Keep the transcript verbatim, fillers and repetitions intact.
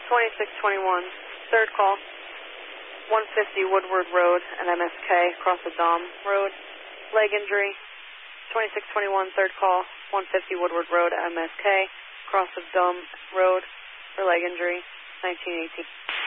twenty-six twenty-one, third call, one fifty Woodward Road and M S K, across the Dom Road, leg injury, twenty-six twenty-one, third call, one fifty Woodward Road, M S K, across the Dom Road for leg injury, nineteen eighteen.